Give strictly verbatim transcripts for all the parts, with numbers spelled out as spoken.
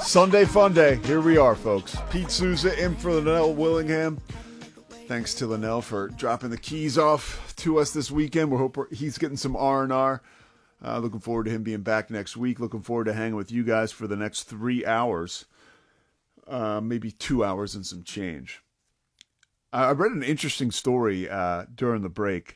Sunday fun day. Here we are, folks. Pete Souza in for Linnell Willingham. Thanks to Linnell for dropping the keys off to us this weekend. We hope he's getting some R and R. Uh, looking forward to him being back next week. Looking forward to hanging with you guys for the next three hours. Uh, maybe two hours and some change. I read an interesting story uh, during the break.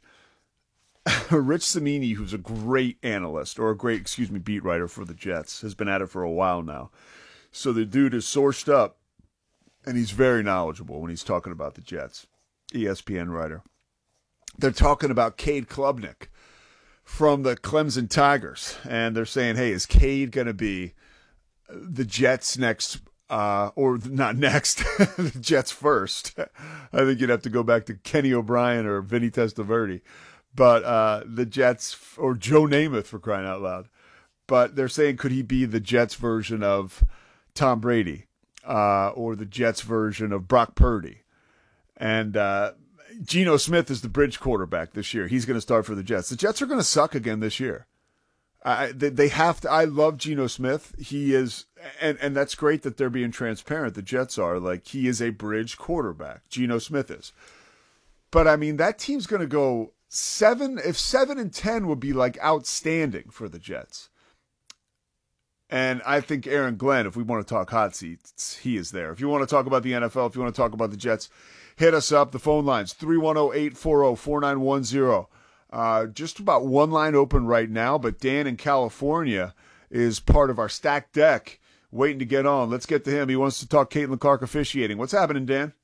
Rich Cimini, who's a great analyst, or a great, excuse me, beat writer for the Jets, has been at it for a while now. So the dude is sourced up, and he's very knowledgeable when he's talking about the Jets. E S P N writer. They're talking about Cade Klubnik from the Clemson Tigers, and they're saying, hey, is Cade going to be the Jets' next, uh, or not next, the Jets first? I think you'd have to go back to Kenny O'Brien or Vinny Testaverde. But uh, the Jets, or Joe Namath for crying out loud. But they're saying, could he be the Jets version of Tom Brady, uh, or the Jets version of Brock Purdy? And uh, Geno Smith is the bridge quarterback this year. He's going to start for the Jets. The Jets are going to suck again this year. I, they, they have to. I love Geno Smith. He is, and, and that's great that they're being transparent. The Jets are like, he is a bridge quarterback. Geno Smith is. But I mean, that team's going to go seven. If seven and ten would be like outstanding for the Jets. And I think Aaron Glenn, if we want to talk hot seats, he is there. If you want to talk about the N F L, if you want to talk about the Jets, hit us up. The phone lines, three one zero, eight four zero, four nine one zero. Uh, just about one line open right now, but Dan in California is part of our stacked deck, waiting to get on. Let's get to him. He wants to talk Caitlin Clark officiating. What's happening, Dan?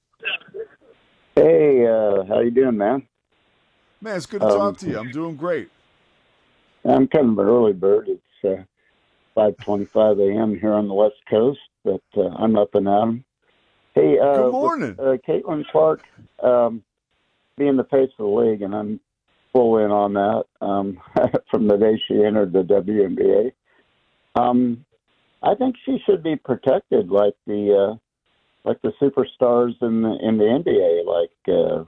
Hey, uh, how you doing, man? Man, it's good to um, talk to you. I'm doing great. I'm kind of an early bird. It's uh, five twenty-five a.m. here on the West Coast, but uh, I'm up and at 'em. Hey, uh, good morning. With, uh, Caitlin Clark um, being the face of the league, and I'm full in on that um, from the day she entered the W N B A. Um, I think she should be protected like the uh, like the superstars in the in the N B A. Like, uh,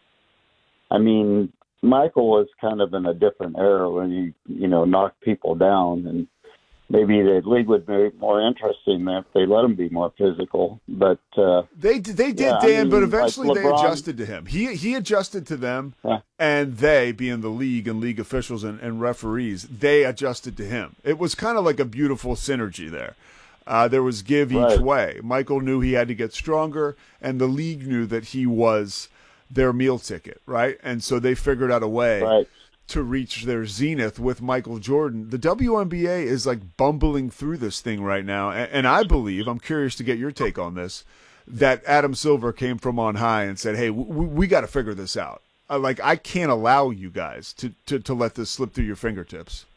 I mean, Michael was kind of in a different era when he, you know, knocked people down, and maybe the league would be more interesting if they let him be more physical. But uh, they they did, yeah, Dan. I mean, but eventually like they LeBron, adjusted to him. He he adjusted to them, yeah. and they, being the league and league officials and, and referees, they adjusted to him. It was kind of like a beautiful synergy there. Uh, there was give each Right. way. Michael knew he had to get stronger, and the league knew that he was their meal ticket, right? And so they figured out a way Right. to reach their zenith with Michael Jordan. The W N B A is like bumbling through this thing right now, and, and I believe, I'm curious to get your take on this, that Adam Silver came from on high and said, hey, we, we got to figure this out. Uh, like, I can't allow you guys to, to, to let this slip through your fingertips.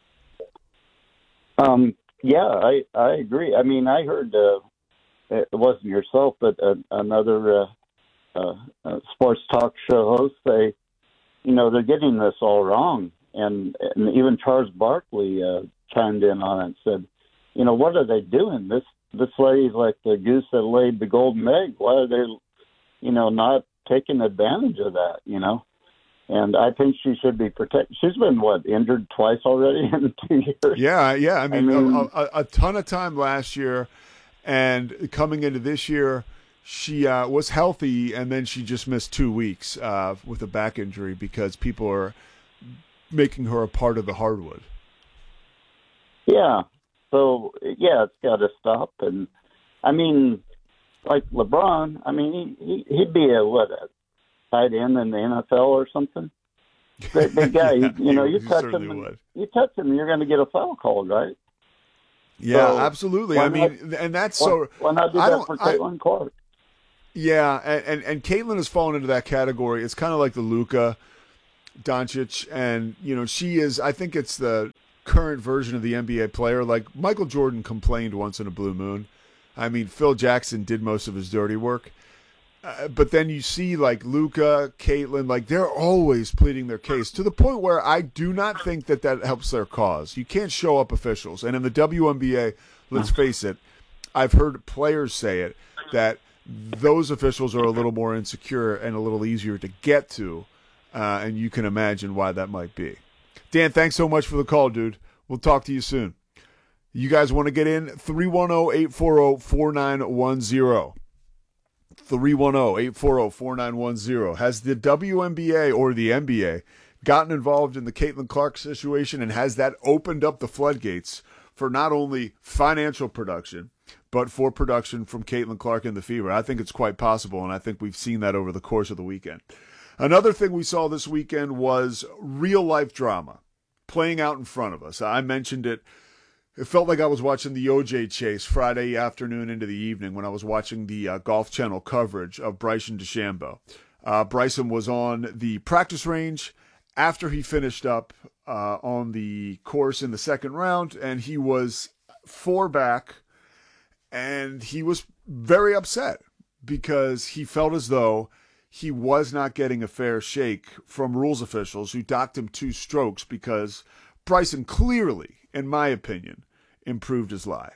Um, yeah, I, I agree. I mean, I heard, uh, it wasn't yourself, but uh, another uh, uh, uh, sports talk show host say, you know, they're getting this all wrong. And, and even Charles Barkley uh, chimed in on it and said, you know, what are they doing? This this lady's like the goose that laid the golden egg. Why are they, you know, not taking advantage of that, you know? And I think she should be protected. She's been, what, injured twice already in two years? Yeah, yeah. I mean, I mean a, a, a ton of time last year, and coming into this year, she uh, was healthy, and then she just missed two weeks uh, with a back injury because people are making her a part of the hardwood. Yeah. So, yeah, it's got to stop. And, I mean, like LeBron, I mean, he, he'd be a, what, a tight end in the N F L or something? The, the guy, yeah, you know, he, you he touch him, and, you touch him, you're going to get a foul called, right? Yeah, so, absolutely. I mean, not, and that's why, so. Why not do I that for Caitlin Clark? Yeah, and, and, and Caitlin has fallen into that category. It's kind of like the Luka Doncic, and, you know, she is, I think it's the current version of the N B A player. Like, Michael Jordan complained once in a blue moon. I mean, Phil Jackson did most of his dirty work. Uh, but then you see, like, Luka, Caitlin, like, they're always pleading their case to the point where I do not think that that helps their cause. You can't show up officials. And in the W N B A, let's face it, I've heard players say it, that those officials are a little more insecure and a little easier to get to, uh, and you can imagine why that might be. Dan, thanks so much for the call, dude. We'll talk to you soon. You guys want to get in? three one zero, eight four zero, four nine one zero. three one zero, eight four zero, four nine one zero. Has the W N B A or the N B A gotten involved in the Caitlin Clark situation, and has that opened up the floodgates for not only financial production, but for production from Caitlin Clark and the Fever? I think it's quite possible, and I think we've seen that over the course of the weekend. Another thing we saw this weekend was real-life drama playing out in front of us. I mentioned it. It felt like I was watching the O J chase Friday afternoon into the evening when I was watching the uh, Golf Channel coverage of Bryson DeChambeau. Uh, Bryson was on the practice range after he finished up uh, on the course in the second round, and he was four back, and he was very upset because he felt as though he was not getting a fair shake from rules officials who docked him two strokes because Bryson clearly, in my opinion, improved his lie.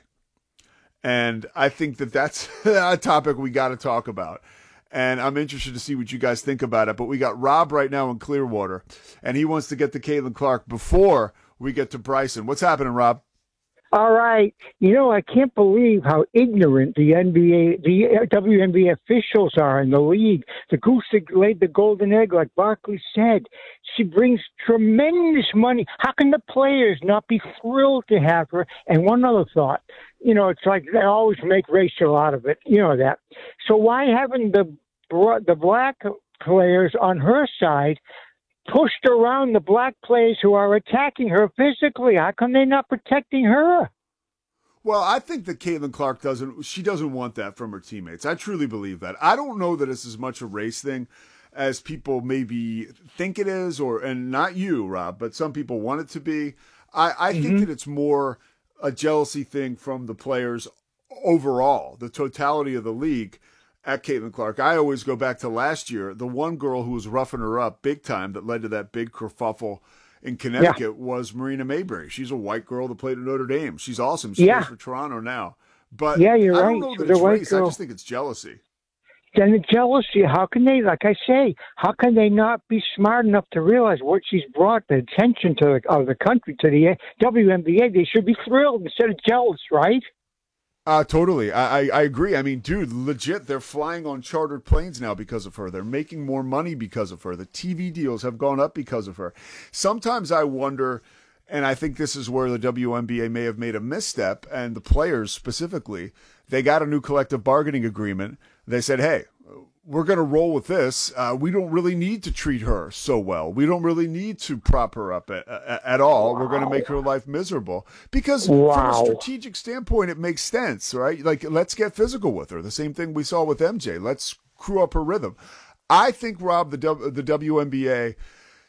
And I think that that's a topic we got to talk about. And I'm interested to see what you guys think about it. But we got Rob right now in Clearwater, and he wants to get to Caitlin Clark before we get to Bryson. What's happening, Rob? All right. You know, I can't believe how ignorant the N B A, the W N B A officials are in the league. The goose that laid the golden egg, like Barkley said. She brings tremendous money. How can the players not be thrilled to have her? And one other thought, you know, it's like they always make racial out of it. You know that. So why haven't the the black players on her side pushed around the black players who are attacking her physically? How come they're not protecting her? Well, I think that Caitlin Clark doesn't, she doesn't want that from her teammates. I truly believe that. I don't know that it's as much a race thing as people maybe think it is, or, and not you, Rob, but some people want it to be. I, I mm-hmm. think that it's more a jealousy thing from the players overall, the totality of the league at Caitlin Clark. I always go back to last year. The one girl who was roughing her up big time that led to that big kerfuffle in Connecticut yeah. was Marina Mayberry. She's a white girl that played at Notre Dame. She's awesome. She yeah. plays for Toronto now. But yeah, you're I right. don't know that the it's white race. Girl. I just think it's jealousy. Then the jealousy, how can they, like I say, how can they not be smart enough to realize what she's brought the attention to the, of the country, to the W N B A? They should be thrilled instead of jealous, right? Uh, totally. I, I, I agree. I mean, dude, legit, they're flying on chartered planes now because of her. They're making more money because of her. The T V deals have gone up because of her. Sometimes I wonder, and I think this is where the W N B A may have made a misstep, and the players specifically, they got a new collective bargaining agreement. They said, hey, we're going to roll with this. Uh, we don't really need to treat her so well. We don't really need to prop her up at, at, at all. Wow. We're going to make her life miserable. Because wow. from a strategic standpoint, it makes sense, right? Like, let's get physical with her. The same thing we saw with M J. Let's crew up her rhythm. I think, Rob, the, w, the W N B A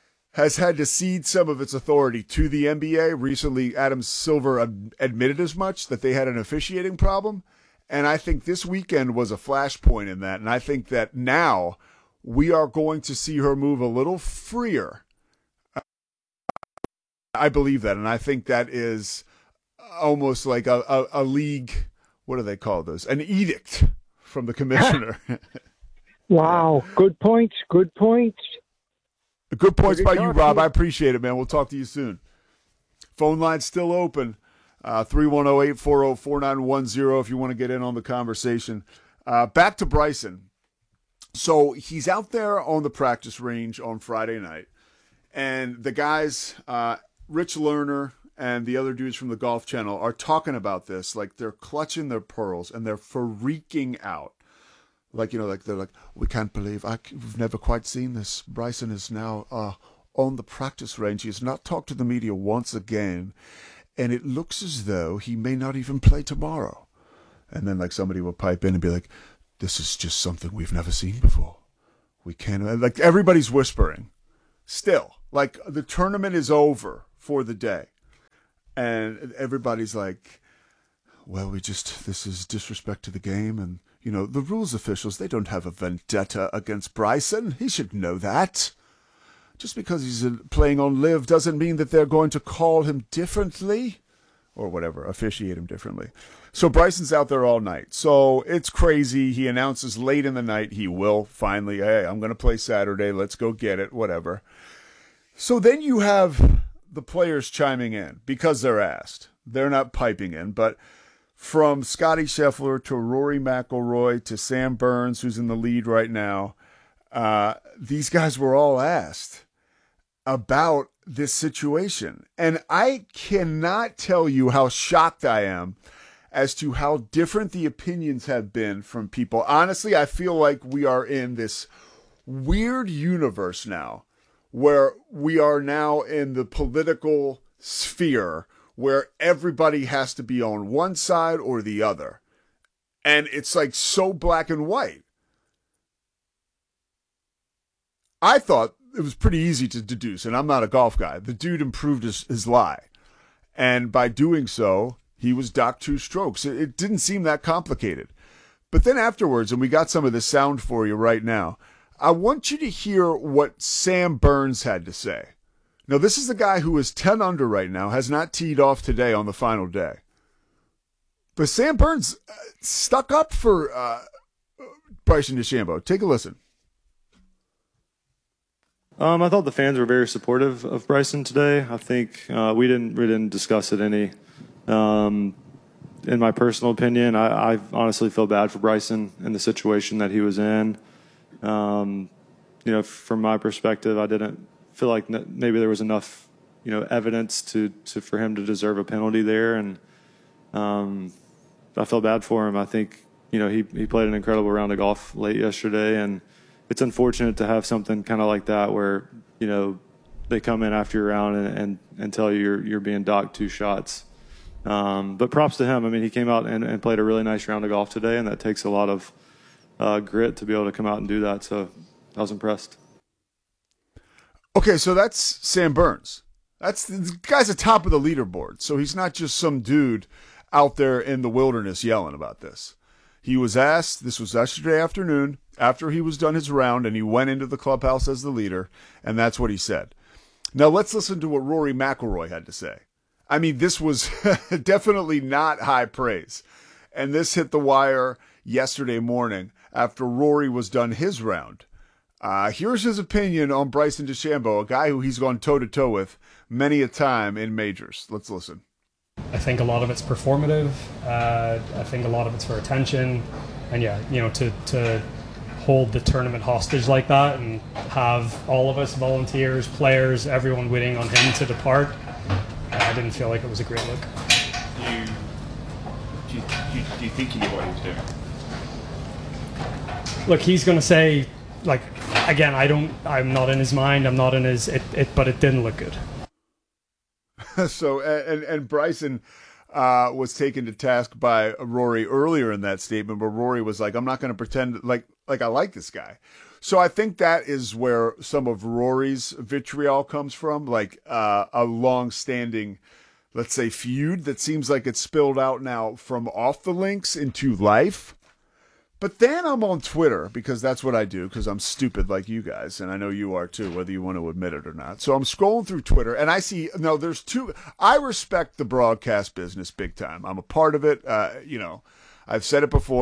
has had to cede some of its authority to the N B A. Recently, Adam Silver ad- admitted as much, that they had an officiating problem. And I think this weekend was a flashpoint in that. And I think that now we are going to see her move a little freer. I believe that. And I think that is almost like a, a, a league, what do they call this? An edict from the commissioner. Wow. Yeah. Good points. Good points. Good points by you, Rob. I appreciate it, man. We'll talk to you soon. Phone line's still open. Uh, three one zero, eight four zero, four nine one zero if you want to get in on the conversation. Uh, back to Bryson. So he's out there on the practice range on Friday night. And the guys, uh, Rich Lerner and the other dudes from the Golf Channel, are talking about this. Like, they're clutching their pearls and they're freaking out. Like, you know, like they're like, we can't believe, I, we've never quite seen this. Bryson is now uh, on the practice range. He has not talked to the media once again. And it looks as though he may not even play tomorrow. And then, like, somebody will pipe in and be like, this is just something we've never seen before. We can't, like, everybody's whispering. Still, like, the tournament is over for the day. And everybody's like, well, we just, this is disrespect to the game. And, you know, the rules officials, they don't have a vendetta against Bryson. He should know that. Just because he's playing on live doesn't mean that they're going to call him differently or whatever, officiate him differently. So Bryson's out there all night. So it's crazy. He announces late in the night he will finally, hey, I'm going to play Saturday. Let's go get it, whatever. So then you have the players chiming in because they're asked. They're not piping in, but from Scotty Scheffler to Rory McIlroy to Sam Burns, who's in the lead right now, uh, these guys were all asked about this situation. And I cannot tell you how shocked I am as to how different the opinions have been from people. Honestly, I feel like we are in this weird universe now where we are now in the political sphere where everybody has to be on one side or the other. And it's like so black and white. I thought it was pretty easy to deduce, and I'm not a golf guy. The dude improved his, his lie. And by doing so, he was docked two strokes. It, it didn't seem that complicated. But then afterwards, and we got some of the sound for you right now, I want you to hear what Sam Burns had to say. Now, this is the guy who is ten under right now, has not teed off today on the final day. But Sam Burns uh, stuck up for uh, Bryson DeChambeau. Take a listen. Um, I thought the fans were very supportive of Bryson today. I think uh, we didn't we didn't discuss it any. Um, in my personal opinion, I, I honestly feel bad for Bryson in the situation that he was in. Um, you know, from my perspective, I didn't feel like maybe there was enough, you know, evidence to, to for him to deserve a penalty there, and um, I felt bad for him. I think, you know, he he played an incredible round of golf late yesterday, and it's unfortunate to have something kind of like that where, you know, they come in after your round and, and, and tell you you're, you're being docked two shots. Um, but props to him. I mean, he came out and, and played a really nice round of golf today, and that takes a lot of uh, grit to be able to come out and do that. So I was impressed. Okay, so that's Sam Burns. That's the guy's at the top of the leaderboard. So he's not just some dude out there in the wilderness yelling about this. He was asked, this was yesterday afternoon, after he was done his round, and he went into the clubhouse as the leader, and that's what he said. Now let's listen to what Rory McIlroy had to say. I mean, this was definitely not high praise. And this hit the wire yesterday morning after Rory was done his round. Uh, here's his opinion on Bryson DeChambeau, a guy who he's gone toe-to-toe with many a time in majors. Let's listen. I think a lot of it's performative. Uh, I think a lot of it's for attention. And yeah, you know, to, to hold the tournament hostage like that and have all of us, volunteers, players, everyone waiting on him to depart, I didn't feel like it was a great look. Do you, do you, do you, do you think he knew what he was doing? Look, he's going to say, like, again, I don't, I'm not in his mind, I'm not in his, it, it but it didn't look good. So, and, and Bryson uh, was taken to task by Rory earlier in that statement, but Rory was like, I'm not going to pretend like, like I like this guy. So I think that is where some of Rory's vitriol comes from, like uh, a long-standing, let's say, feud that seems like it's spilled out now from off the links into life. But then I'm on Twitter, because that's what I do, because I'm stupid like you guys, and I know you are too, whether you want to admit it or not. So I'm scrolling through Twitter, and I see, no, there's two. I respect the broadcast business big time. I'm a part of it. Uh, you know, I've said it before.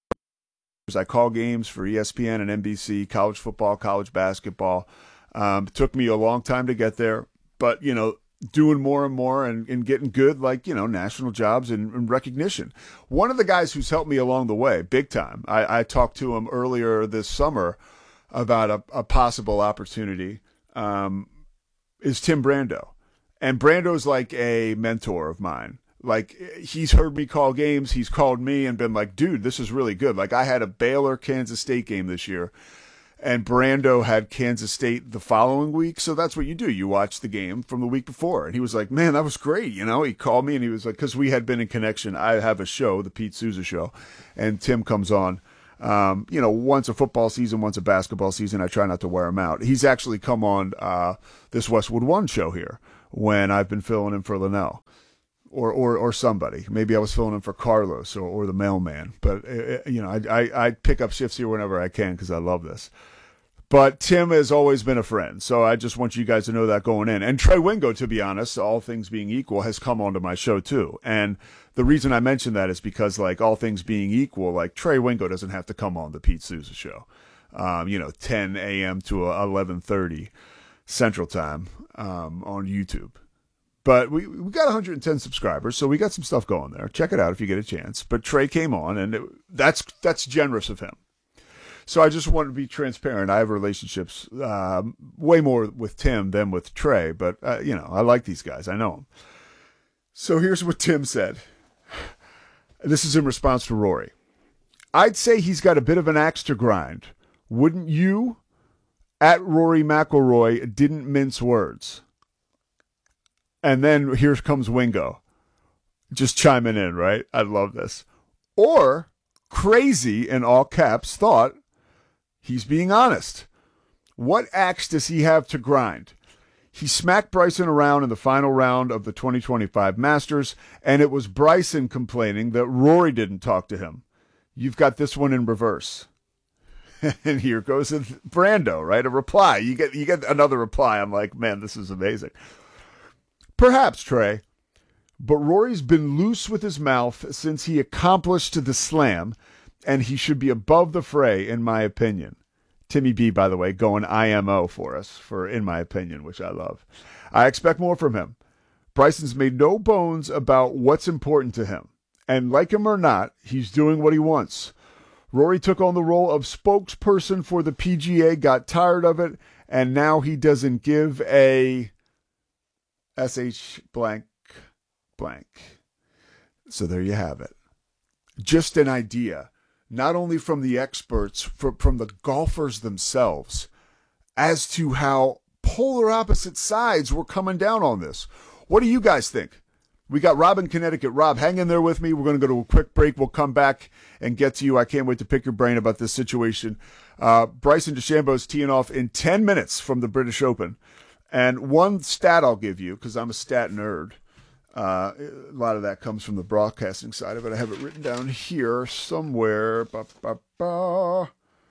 I call games for E S P N and N B C, college football, college basketball. Um, it took me a long time to get there, but, you know, doing more and more and, and getting good, like, you know, national jobs and, and recognition. One of the guys who's helped me along the way, big time, I, I talked to him earlier this summer about a, a possible opportunity, um, is Tim Brando. And Brando's like a mentor of mine. Like, he's heard me call games. He's called me and been like, dude, this is really good. Like, I had a Baylor Kansas State game this year, and Brando had Kansas State the following week. So that's what you do. You watch the game from the week before. And he was like, man, that was great. You know, he called me and he was like, because we had been in connection. I have a show, the Pete Souza Show, and Tim comes on, um, you know, once a football season, once a basketball season. I try not to wear him out. He's actually come on uh, this Westwood One show here when I've been filling in for Linnell. Or, or or somebody. Maybe I was filling in for Carlos or, or the mailman. But, uh, you know, I, I, I pick up shifts here whenever I can because I love this. But Tim has always been a friend. So I just want you guys to know that going in. And Trey Wingo, to be honest, all things being equal, has come onto my show too. And the reason I mention that is because, like, all things being equal, like, Trey Wingo doesn't have to come on the Pete Souza Show. Um, you know, ten a.m. to eleven thirty Central Time um, on YouTube. But we, we got one hundred ten subscribers, so we got some stuff going there. Check it out if you get a chance. But Trey came on, and it, that's that's generous of him. So I just wanted to be transparent. I have relationships uh, way more with Tim than with Trey, but, uh, you know, I like these guys. I know them. So here's what Tim said. This is in response to Rory. I'd say he's got a bit of an axe to grind. Wouldn't you? At Rory McIlroy didn't mince words. And then here comes Wingo. Just chiming in, right? I love this. Or Crazy, in all caps, thought he's being honest. What axe does he have to grind? He smacked Bryson around in the final round of the twenty twenty-five Masters, and it was Bryson complaining that Rory didn't talk to him. You've got this one in reverse. And here goes Brando, right? A reply. You get you get another reply. I'm like, man, this is amazing. Perhaps, Trey, but Rory's been loose with his mouth since he accomplished the slam, and he should be above the fray, in my opinion. Timmy B, by the way, going I M O for us, for in my opinion, which I love. I expect more from him. Bryson's made no bones about what's important to him. And like him or not, he's doing what he wants. Rory took on the role of spokesperson for the P G A, got tired of it, and now he doesn't give a S H blank blank. So there you have it. Just an idea, not only from the experts, from the golfers themselves, as to how polar opposite sides were coming down on this. What do you guys think? We got Rob in Connecticut. Rob, hang in there with me. We're going to go to a quick break. We'll come back and get to you. I can't wait to pick your brain about this situation. Uh, Bryson DeChambeau is teeing off in ten minutes from the British Open. And one stat I'll give you, because I'm a stat nerd. Uh, a lot of that comes from the broadcasting side of it. I have it written down here somewhere. Ba, ba, ba.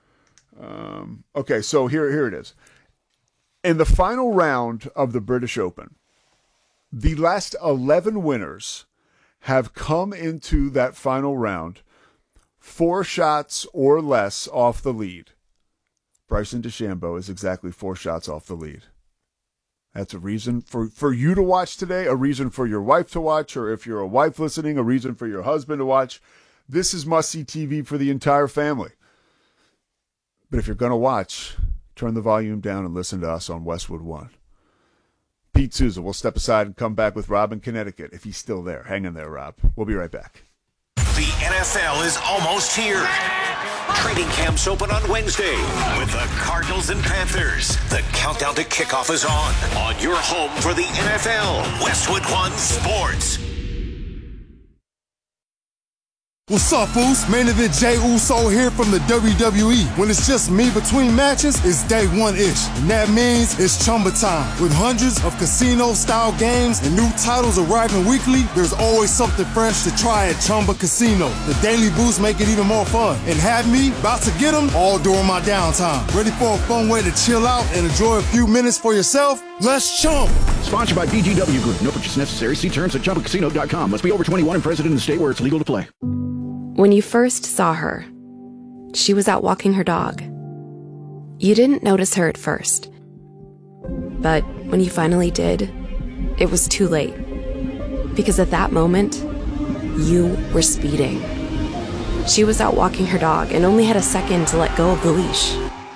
Um, okay, so here, here it is. In the final round of the British Open, the last eleven winners have come into that final round four shots or less off the lead. Bryson DeChambeau is exactly four shots off the lead. That's a reason for, for you to watch today, a reason for your wife to watch, or if you're a wife listening, a reason for your husband to watch. This is must-see T V for the entire family. But if you're going to watch, turn the volume down and listen to us on Westwood One. Pete Souza will step aside and come back with Rob in Connecticut, if he's still there. Hang in there, Rob. We'll be right back. The N F L is almost here. Training camps open on Wednesday with the Cardinals and Panthers. The countdown to kickoff is on. On your home for the N F L, Westwood One Sports. What's up, fools? Main event Jey Uso here from the W W E. When it's just me between matches, it's day one-ish. And that means it's Chumba time. With hundreds of casino-style games and new titles arriving weekly, there's always something fresh to try at Chumba Casino. The daily boosts make it even more fun. And have me about to get them all during my downtime. Ready for a fun way to chill out and enjoy a few minutes for yourself? Let's chump! Sponsored by B G W Group. No purchase necessary. See terms at chumba casino dot com. Must be over twenty-one and present in the state where it's legal to play. When you first saw her, she was out walking her dog. You didn't notice her at first. But when you finally did, it was too late. Because at that moment, you were speeding. She was out walking her dog and only had a second to let go of the leash.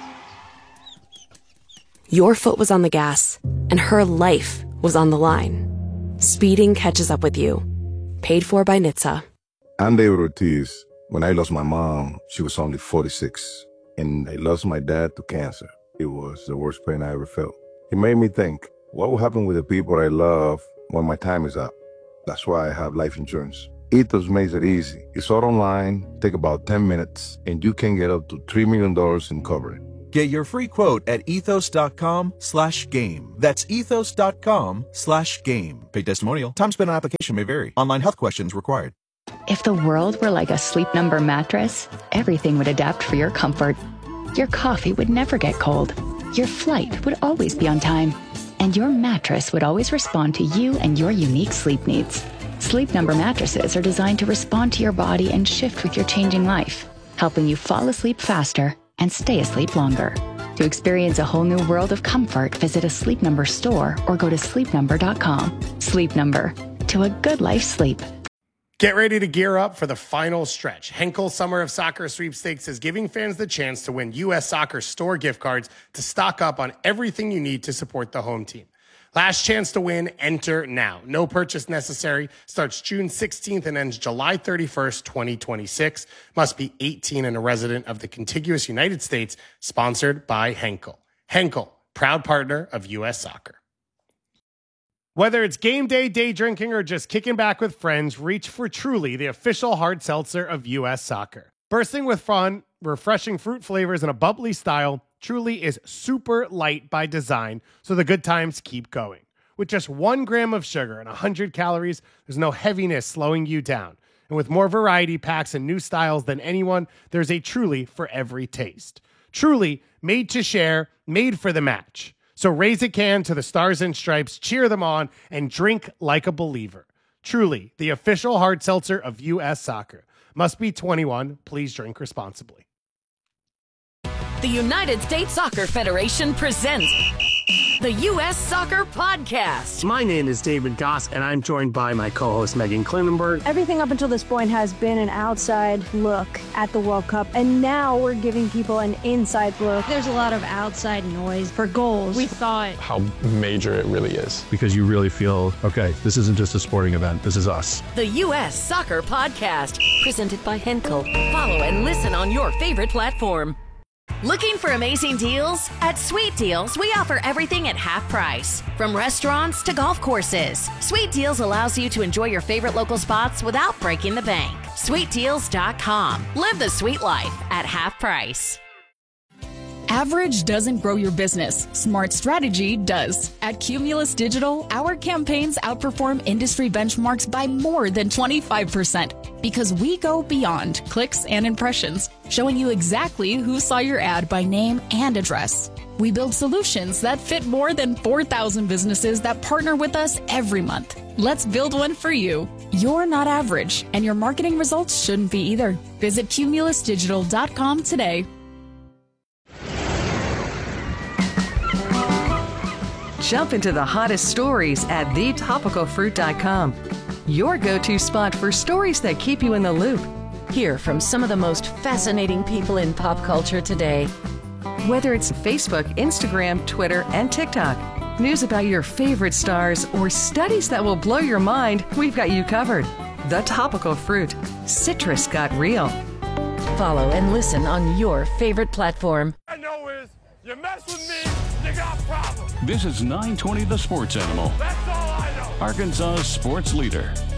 Your foot was on the gas, and her life was on the line. Speeding catches up with you. Paid for by N H T S A. I'm David Ortiz. When I lost my mom, she was only forty-six, and I lost my dad to cancer. It was the worst pain I ever felt. It made me think, what will happen with the people I love when my time is up? That's why I have life insurance. Ethos makes it easy. It's all online, take about ten minutes, and you can get up to three million dollars in coverage. Get your free quote at ethos.com slash game. That's ethos.com slash game. Paid testimonial. Time spent on application may vary. Online health questions required. If the world were like a Sleep Number mattress, everything would adapt for your comfort. Your coffee would never get cold. Your flight would always be on time. And your mattress would always respond to you and your unique sleep needs. Sleep Number mattresses are designed to respond to your body and shift with your changing life, helping you fall asleep faster and stay asleep longer. To experience a whole new world of comfort, visit a Sleep Number store or go to sleep number dot com. Sleep Number, to a good life's sleep. Get ready to gear up for the final stretch. Henkel Summer of Soccer Sweepstakes is giving fans the chance to win U S Soccer store gift cards to stock up on everything you need to support the home team. Last chance to win, enter now. No purchase necessary. Starts June sixteenth and ends July thirty-first, twenty twenty-six. Must be eighteen and a resident of the contiguous United States. Sponsored by Henkel. Henkel, proud partner of U S Soccer. Whether it's game day, day drinking, or just kicking back with friends, reach for Truly, the official hard seltzer of U S Soccer. Bursting with fun, refreshing fruit flavors, and a bubbly style, Truly is super light by design, so the good times keep going. With just one gram of sugar and one hundred calories, there's no heaviness slowing you down. And with more variety packs and new styles than anyone, there's a Truly for every taste. Truly, made to share, made for the match. So raise a can to the Stars and Stripes, cheer them on, and drink like a believer. Truly, the official hard seltzer of U S Soccer. Must be twenty-one. Please drink responsibly. The United States Soccer Federation presents the U S Soccer Podcast. My name is David Goss, and I'm joined by my co-host Megan Klinenberg. Everything up until this point has been an outside look at the World Cup, and now we're giving people an inside look. There's a lot of outside noise for goals. We thought how major it really is. Because you really feel, okay, this isn't just a sporting event, this is us. The U S Soccer Podcast, presented by Henkel. Follow and listen on your favorite platform. Looking for amazing deals? At Sweet Deals, we offer everything at half price. From restaurants to golf courses, Sweet Deals allows you to enjoy your favorite local spots without breaking the bank. sweet deals dot com. Live the sweet life at half price. Average doesn't grow your business. Smart strategy does. At Cumulus Digital, our campaigns outperform industry benchmarks by more than twenty-five percent because we go beyond clicks and impressions, showing you exactly who saw your ad by name and address. We build solutions that fit more than four thousand businesses that partner with us every month. Let's build one for you. You're not average, and your marketing results shouldn't be either. Visit cumulus digital dot com today. Jump into the hottest stories at the topical fruit dot com. Your go-to spot for stories that keep you in the loop. Hear from some of the most fascinating people in pop culture today. Whether it's Facebook, Instagram, Twitter, and TikTok, news about your favorite stars, or studies that will blow your mind, we've got you covered. The Topical Fruit. Citrus got real. Follow and listen on your favorite platform. I know is you mess with me, you got problems. This is nine twenty The Sports Animal. That's all I know. Arkansas's sports leader.